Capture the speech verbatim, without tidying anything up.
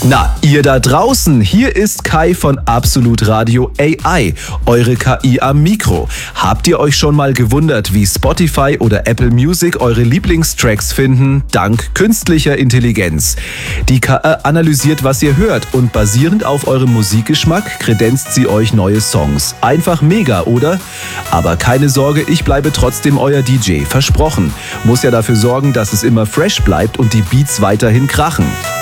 Na, ihr da draußen, hier ist Kai von Absolut Radio A I, eure K I am Mikro. Habt ihr euch schon mal gewundert, wie Spotify oder Apple Music eure Lieblingstracks finden? Dank künstlicher Intelligenz. Die K I analysiert, was ihr hört und basierend auf eurem Musikgeschmack kredenzt sie euch neue Songs. Einfach mega, oder? Aber keine Sorge, ich bleibe trotzdem euer D J, versprochen. Muss ja dafür sorgen, dass es immer fresh bleibt und die Beats weiterhin krachen.